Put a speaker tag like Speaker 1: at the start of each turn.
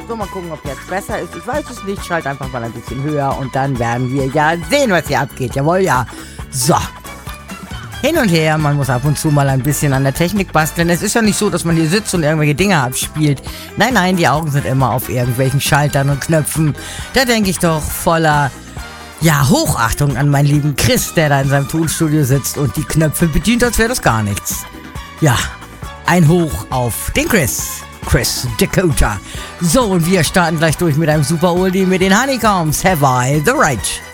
Speaker 1: So, mal gucken, ob jetzt besser ist. Ich weiß es nicht. Schalt einfach mal ein bisschen höher und dann werden wir ja sehen, was hier abgeht. Jawohl, ja. So. Hin und her, man muss ab und zu mal ein bisschen an der Technik basteln. Es ist ja nicht so, dass man hier sitzt und irgendwelche Dinge abspielt. Nein, nein, die Augen sind immer auf irgendwelchen Schaltern und Knöpfen. Da denke ich doch voller, ja, Hochachtung an meinen lieben Chris, der da in seinem Tonstudio sitzt und die Knöpfe bedient, als wäre das gar nichts. Ja, ein Hoch auf den Chris Dakota. So, und wir starten gleich durch mit einem super Oldie mit den Honeycombs. Have I the right?